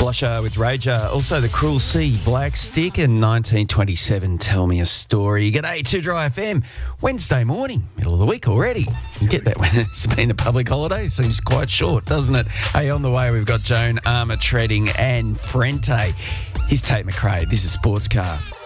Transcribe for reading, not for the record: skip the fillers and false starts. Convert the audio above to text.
Blusher with Rager. Also, The Cruel Sea, Black Stick, and 1927, Tell Me a Story. G'day, 2 Dry FM. Wednesday morning, middle of the week already. You get that when it's been a public holiday. Seems quite short, doesn't it? Hey, on the way, we've got Joan Armour Treading and Frente. Here's Tate McRae. This is Sports Car.